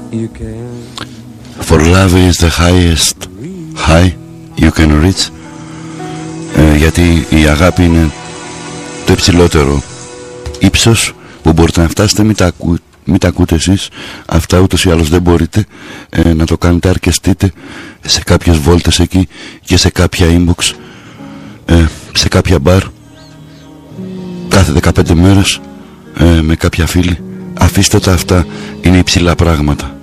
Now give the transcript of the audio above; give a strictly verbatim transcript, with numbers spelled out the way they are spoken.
For love is the highest high you can reach. ε, Γιατί η αγάπη είναι το υψηλότερο ύψος που μπορείτε να φτάσετε. Μην τα, ακού, μην τα ακούτε εσείς, αυτά ούτως ή άλλως δεν μπορείτε ε, να το κάνετε. Αρκεστείτε σε κάποιες βόλτες εκεί και σε κάποια inbox, ε, σε κάποια μπαρ κάθε δεκαπέντε μέρες ε, με κάποια φίλη. Αφήστε τα, αυτά είναι υψηλά πράγματα.